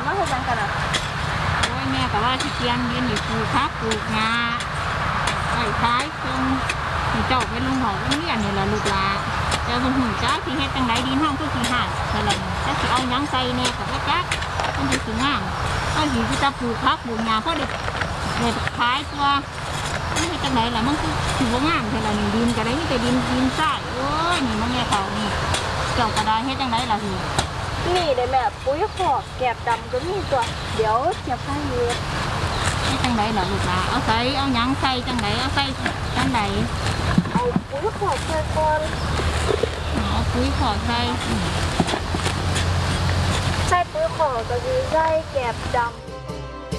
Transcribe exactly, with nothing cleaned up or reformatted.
มาให้ยังกันอ่ะโอ้ยแม่ก็ว่าที่เตียนเรียนอยู่ปลูกพักปลูกงาไอ้ท้ายตรงเจ้าเป็นลุงหอกเรียนนี่แหละลูกหลานเจ้าเป็นหุ่นจ้าที่เฮ็ดจังไรดินห้องก็ที่ห่างนั่นแหละจ้าที่เอายังใส่แน่กับว่าจ้ามันจะสูงงามก็หิวจะปลูกพักปลูกงาเพราะเด็กเด็กขายตัวนี่จังไรล่ะมันคือถือว่างามเท่านั้นดินก็ได้นี่แต่ดินดินทรายโอ้ยนี่มันแง่เขานี่เจ้าก็ได้เฮ็ดจังไรล่ะทีนี่ได้แม่ปุ๋ยขอกแกบดำก็มีตัวเดี๋ยวเสียบให้เยอะให้จังไรล่ะลูกหลานเอาใส่เอายังใส่จังไรเอาใส่จังไรเอาปุ๋ยขอกใส่ก่อนเอาปุ๋ยขอกใส่ใส่ปุ๋ยขอกก็คือใส่แกบดำ